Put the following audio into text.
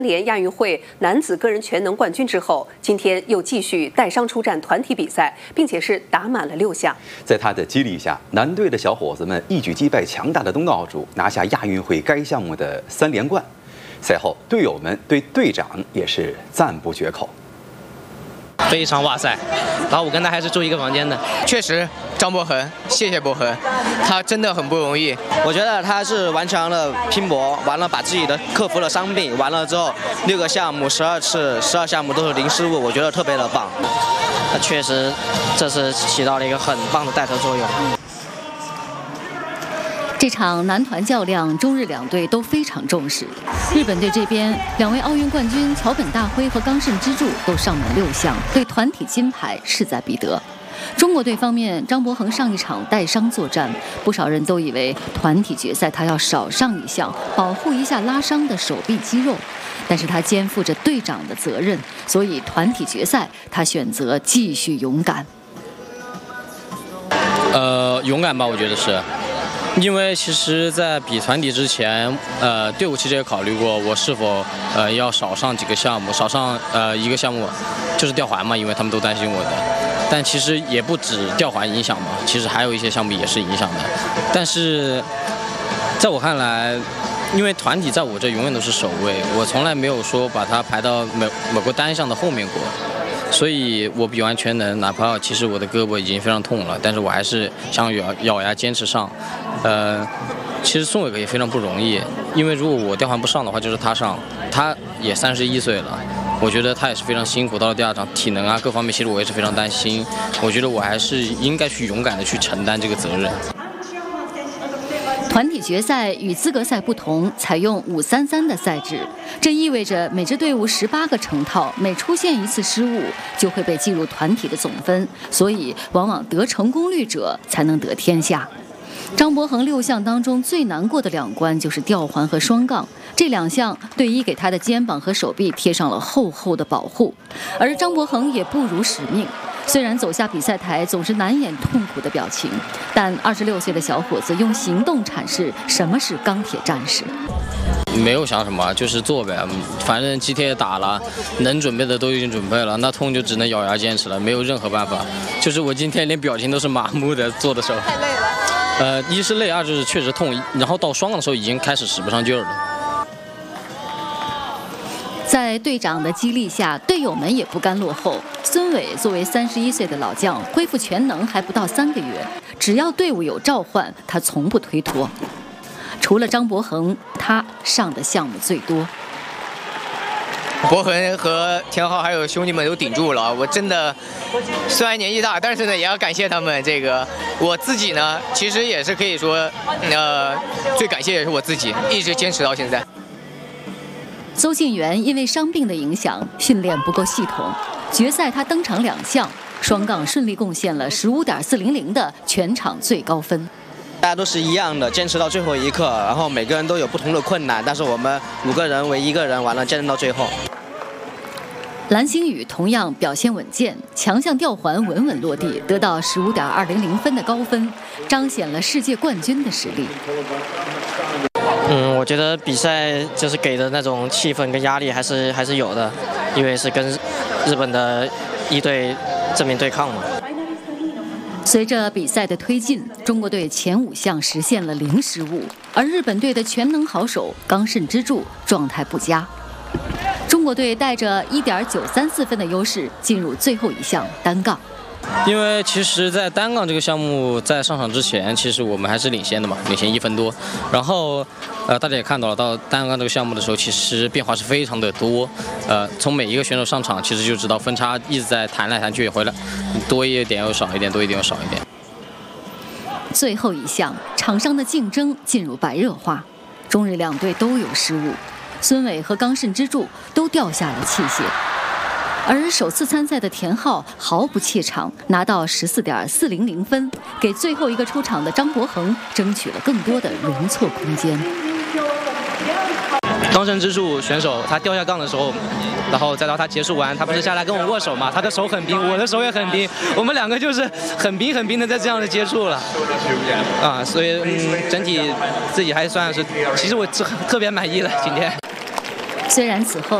连亚运会男子个人全能冠军之后，今天又继续带伤出战团体比赛，并且是打满了6项。 在他的激励下，男队的小伙子们一举击败强大的东道主，拿下亚运会该项目的3连冠。赛后，队友们对队长也是赞不绝口。 非常哇塞！然后我跟他还是住一个房间的。 确实，张博恒，谢谢博恒，他真的很不容易。 我觉得他是顽强的拼搏，完了把自己的克服了伤病，完了之后6个项目12项目都是零失误，我觉得特别的棒。 他确实这是起到了一个很棒的带头作用。 这场男团较量，中日两队都非常重视。日本队这边，2位奥运冠军桥本大辉和冈慎之助都上满6项，对团体金牌势在必得。中国队方面，张博恒上一场带伤作战，不少人都以为团体决赛他要少上1项，保护一下拉伤的手臂肌肉。但是他肩负着队长的责任，所以团体决赛他选择继续勇敢。 勇敢吧，我觉得是。 因为其实，在比团体之前，队伍其实也考虑过我是否要少上几个项目，少上1个项目，就是吊环嘛，因为他们都担心我的。但其实也不止吊环影响嘛，其实还有一些项目也是影响的。但是，在我看来，因为团体在我这永远都是首位，我从来没有说把它排到某个单项的后面过。 所以我比完全能，哪怕其实我的胳膊已经非常痛了，但是我还是想咬牙坚持上。其实宋伟哥也非常不容易，因为如果我吊环不上的话，就是他上，他也31岁了，我觉得他也是非常辛苦。到了第2场，体能啊各方面，其实我也是非常担心。我觉得我还是应该去勇敢的去承担这个责任。 团体决赛与资格赛不同，采用5-3-3的赛制，这意味着每支队伍18个成套，每出现1次失误就会被计入团体的总分，所以往往得成功率者才能得天下。张博恒6项当中最难过的2关就是吊环和双杠，这2项队医给他的肩膀和手臂贴上了厚厚的保护，而张博恒也不辱使命。 虽然走下比赛台总是难掩痛苦的表情，但26岁的小伙子用行动阐释什么是钢铁战士。 没有想什么，就是做呗，反正今天也打了，能准备的都已经准备了，那痛就只能咬牙坚持了，没有任何办法。就是我今天连表情都是麻木的做的时候。太累了。一是累，2就是确实痛，然后到双杠的时候已经开始使不上劲儿了。 在队长的激励下，队友们也不甘落后。孙伟作为31岁的老将，恢复全能还不到3个月，只要队伍有召唤，他从不推脱。除了张博恒，他上的项目最多。 博恒和田浩还有兄弟们都顶住了，我真的虽然年纪大，但是呢也要感谢他们。这个我自己呢，其实也是可以说，最感谢也是我自己，一直坚持到现在。 邹敬源因为伤病的影响，训练不够系统。决赛他登场2项，双杠顺利贡献了15.400的全场最高分。 大家都是一样的，坚持到最后一刻，然后每个人都有不同的困难，但是我们5个人为1个人完了坚持到最后。 蓝星宇同样表现稳健，强项吊环稳稳落地，得到15.200分的高分，彰显了世界冠军的实力。 我觉得比赛就是给的那种气氛跟压力还是有的，因为是跟日本的1队正面对抗嘛。 随着比赛的推进，中国队前5项实现了0失误，而日本队的全能好手冈慎之助状态不佳。中国队带着1.934分的优势进入最后1项单杠。 因为其实，在单杠这个项目在上场之前，其实我们还是领先的嘛，领先1分多。然后，大家也看到了，到单杠这个项目的时候，其实变化是非常的多。从每一个选手上场，其实就知道分差一直在弹来弹去，回来多一点又少一点，多一点又少一点。 最后1项，场上的竞争进入白热化，中日两队都有失误，孙伟和冈慎之助都掉下了器械。 而首次参赛的田浩毫不怯场，拿到14.400分，给最后一个出场的张博恒争取了更多的容错空间。 冈慎之助选手他掉下杠的时候，然后再到他结束完，他不是下来跟我握手嘛？他的手很冰，我的手也很冰，我们2个就是很冰的在这样的接触了。所以整体自己还算是，其实我特别满意了今天。 虽然此后